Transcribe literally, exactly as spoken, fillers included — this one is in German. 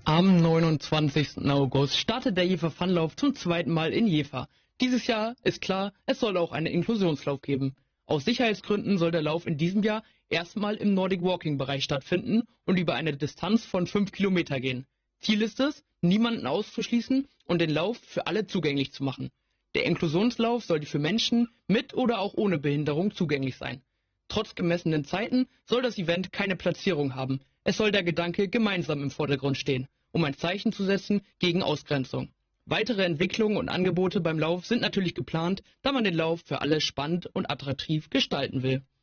Am neunundzwanzigsten August startet der Jever Funlauf zum zweiten Mal in Jever. Dieses Jahr ist klar, es soll auch einen Inklusionslauf geben. Aus Sicherheitsgründen soll der Lauf in diesem Jahr erstmal im Nordic Walking Bereich stattfinden und über eine Distanz von fünf Kilometer gehen. Ziel ist es, niemanden auszuschließen und den Lauf für alle zugänglich zu machen. Der Inklusionslauf sollte für Menschen mit oder auch ohne Behinderung zugänglich sein. Trotz gemessenen Zeiten soll das Event keine Platzierung haben. Es soll der Gedanke gemeinsam im Vordergrund stehen, um ein Zeichen zu setzen gegen Ausgrenzung. Weitere Entwicklungen und Angebote beim Lauf sind natürlich geplant, da man den Lauf für alle spannend und attraktiv gestalten will.